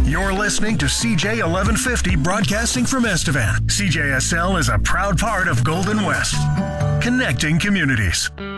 You're listening to CJ 1150 broadcasting from Estevan. CJSL is a proud part of Golden West, connecting communities.